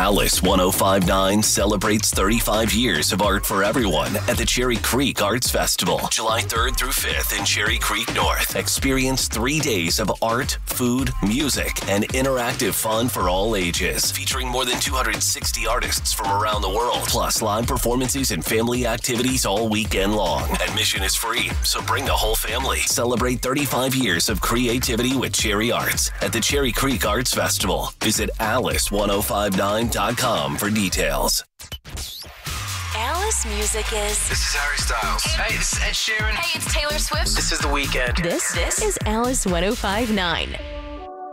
Alice 1059 celebrates 35 years of art for everyone at the Cherry Creek Arts Festival, July 3rd through 5th in Cherry Creek North. Experience 3 days of art, food, music, and interactive fun for all ages, featuring more than 260 artists from around the world, plus live performances and family activities all weekend long. Admission is free, so bring the whole family. Celebrate 35 years of creativity with Cherry Arts at the Cherry Creek Arts Festival. Visit alice1059.com for details. Alice Music is... This is Harry Styles. Hey, this is Ed Sheeran. Hey, it's Taylor Swift. This is The Weeknd. This is Alice 1059.